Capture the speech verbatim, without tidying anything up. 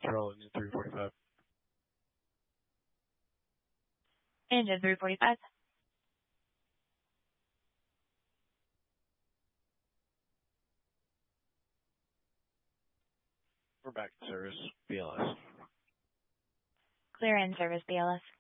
control, engine three forty-five. Engine three forty-five. We're back in service, B L S. Clear in service, B L S.